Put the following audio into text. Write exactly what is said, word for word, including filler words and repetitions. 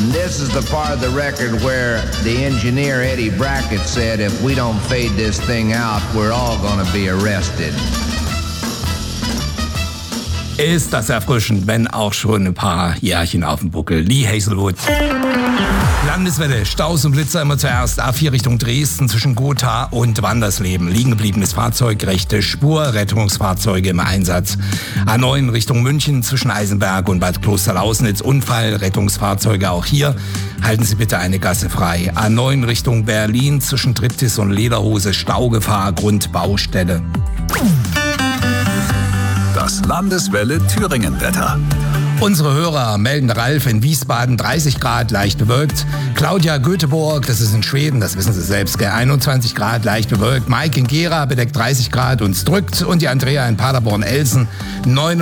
And this is the part of the record where the engineer Eddie Brackett said, if we don't fade this thing out, we're all gonna be arrested. Ist das erfrischend, wenn auch schon ein paar Jährchen auf dem Buckel. Lee Hazelwood. Landeswelle, Staus und Blitzer immer zuerst. A vier Richtung Dresden zwischen Gotha und Wandersleben. Liegen gebliebenes Fahrzeug, rechte Spur, Rettungsfahrzeuge im Einsatz. A neun Richtung München zwischen Eisenberg und Bad Klosterlausnitz. Unfall, Rettungsfahrzeuge auch hier. Halten Sie bitte eine Gasse frei. A neun Richtung Berlin zwischen Triptis und Lederhose. Staugefahr, Grundbaustelle. Das Landeswelle Thüringen-Wetter. Unsere Hörer melden Ralf in Wiesbaden dreißig Grad, leicht bewölkt. Claudia Göteborg, das ist in Schweden, das wissen Sie selbst, gell? einundzwanzig Grad, leicht bewölkt. Mike in Gera bedeckt dreißig Grad und es drückt. Und die Andrea in Paderborn-Elsen,